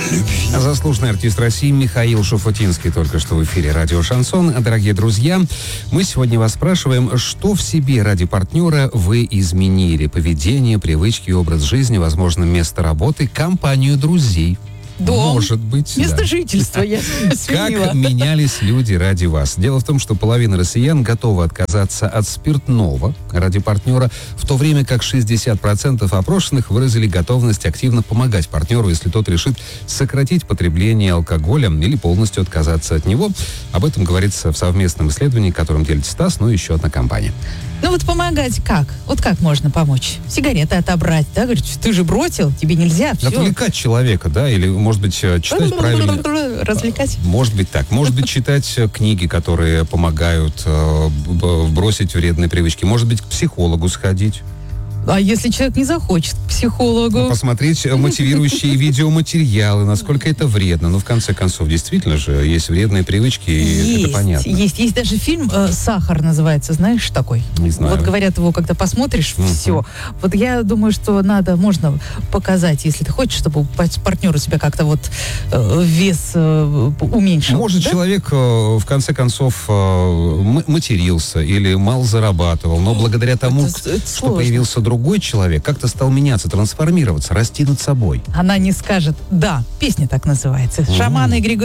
любви. Заслуженный артист России Михаил Шуфутинский только что в эфире радио «Шансон». Дорогие друзья, мы сегодня вас спрашиваем, что в себе ради партнера вы изменили? Поведение, привычки, образ жизни, возможно, место работы, компанию друзей. Дом, может быть, место да. жительства я сменила. Как менялись люди ради вас? Дело в том, что половина россиян готова отказаться от спиртного ради партнера, в то время как 60% опрошенных выразили готовность активно помогать партнеру, если тот решит сократить потребление алкоголя или полностью отказаться от него. Об этом говорится в совместном исследовании, которым делится ТАСС, ну и еще одна компания. Ну вот помогать как? Вот как можно помочь? Сигареты отобрать, да? Говорит, ты же бросил, тебе нельзя, все. Отвлекать человека, да, или, может быть, читать правильно. Развлекать. Может быть так. Может быть, читать книги, которые помогают бросить вредные привычки. Может быть, к психологу сходить. А если человек не захочет к психологу? Посмотреть мотивирующие видеоматериалы, насколько это вредно. Ну, в конце концов, действительно же, есть вредные привычки, и это понятно. Есть даже фильм «Сахар» называется, знаешь, такой? Не знаю. Вот говорят его, когда посмотришь, все. Вот я думаю, что можно показать, если ты хочешь, чтобы партнер у тебя как-то вот вес уменьшил. Может, да? человек, в конце концов, матерился или мало зарабатывал, но благодаря тому, это что сложно. появился другой человек, как-то стал меняться, трансформироваться, расти над собой. Она не скажет «да». Песня так называется. Шаманы и Григорий